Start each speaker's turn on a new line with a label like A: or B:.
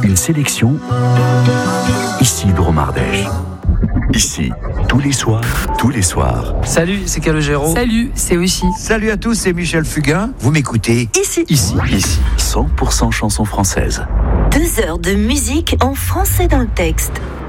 A: Une sélection ici Dromardèche. Ici, tous les soirs.
B: Salut, c'est Calogero.
C: Salut, c'est Oshi.
D: Salut à tous, c'est Michel Fugain. Vous m'écoutez
A: Ici, 100% chansons françaises.
E: 2 heures de musique en français dans le texte.